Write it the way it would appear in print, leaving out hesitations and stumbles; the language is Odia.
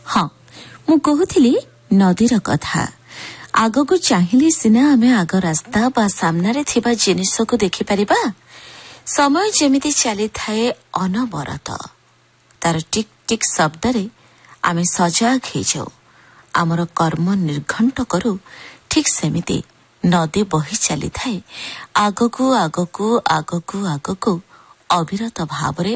ହଁ, ମୁଁ କହୁଥିଲି ନଦୀର କଥା। ଆଗକୁ ଚାହିଁଲେ ସିନା ଆମେ ଆଗ ରାସ୍ତା ବା ସାମ୍ନାରେ ଥିବା ଜିନିଷକୁ ଦେଖିପାରିବା। ସମୟ ଯେମିତି ଚାଲିଥାଏ ଅନବରତ, ତାର ଟିକ୍ ଟିକ୍ ଶବ୍ଦରେ ଆମେ ସଜାଗ ହେଇଯାଉ, ଆମର କର୍ମ ନିର୍ଘଣ୍ଟ କରୁ। ଠିକ୍ ସେମିତି ନଦୀ ବହି ଚାଲିଥାଏ ଆଗକୁ ଆଗକୁ ଆଗକୁ ଆଗକୁ ଅବିରତ ଭାବରେ